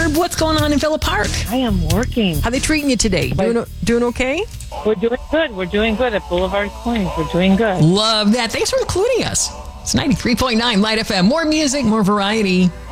Barb, what's going on in Villa Park? I am working. How they treating you today? Doing okay? We're doing good. We're doing good at Boulevard Queens. We're doing good. Love that. Thanks for including us. It's 93.9 Light FM. More music, more variety.